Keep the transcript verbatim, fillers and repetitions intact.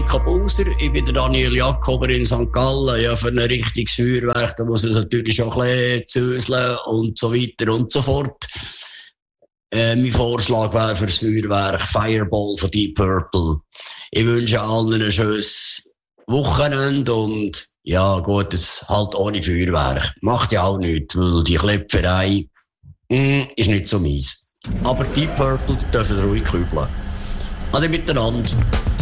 Monika Buser, ich bin der Daniel Jakober in Sankt Gallen. Ja, für ein richtiges Feuerwerk, da muss es natürlich schon ein bisschen züseln und so weiter und so fort. Äh, mein Vorschlag wäre für das Feuerwerk Fireball von Deep Purple. Ich wünsche allen ein schönes Wochenende und ja, gut, es halt ohne Feuerwerk. Macht ja auch nichts, weil die Klepferei mm, ist nicht so mies. Aber Deep Purple dürfen ruhig kübeln. Ade miteinander.